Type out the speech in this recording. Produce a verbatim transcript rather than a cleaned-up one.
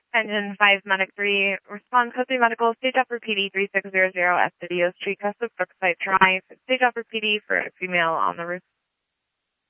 Engine five, Medic three, respond code three medical, stage up for P D three six zero zero, Estidio Street, Custom Brookside Drive, stage up for P D for a female on the roof.